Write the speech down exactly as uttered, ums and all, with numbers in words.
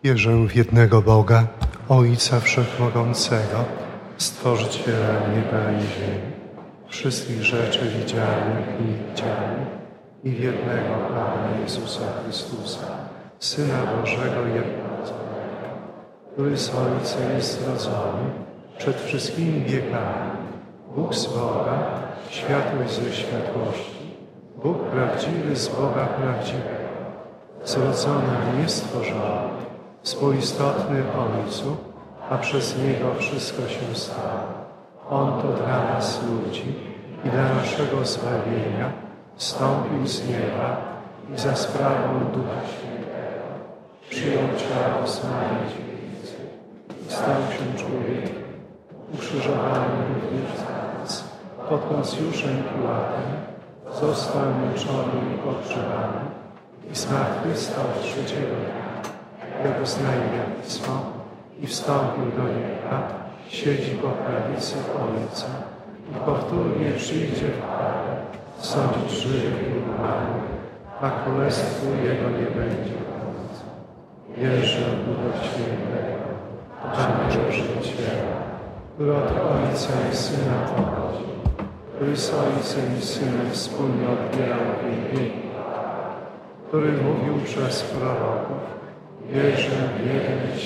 Wierzę w jednego Boga, Ojca Wszechmogącego, Stworzyciela nieba i ziemi, wszystkich rzeczy widzialnych i niewidzialnych, i w jednego Pana Jezusa Chrystusa, Syna Bożego jednorodzonego, który z Ojcem jest zrodzony przed wszystkimi wiekami, Bóg z Boga, światłość ze światłości, Bóg prawdziwy z Boga prawdziwego, zrodzony, a nie stworzony, współistotny Ojcu, a przez Niego wszystko się stało. On to dla nas ludzi i dla naszego zbawienia wstąpił z nieba i za sprawą Ducha Świętego przyjął ciało z Maryi Dziewicy i stał się człowiekiem, ukrzyżowany również za nas pod Poncjuszem Piłatem, został męczony i pogrzebany i zmartwychwstał trzeciego dnia, jak oznajmiactwo, i wstąpił do nieba, siedzi po prawicy Ojca i powtórnie przyjdzie w chwale sądzić żywych i umarłych, a królestwu Jego nie będzie końca. Wierzę w Ducha Świętego, Pana Żywiciela, który od Ojca i Syna pochodzi, który z Ojcem i Synem wspólnie odbierał wieki, który mówił przez proroków. Wierzę w jeden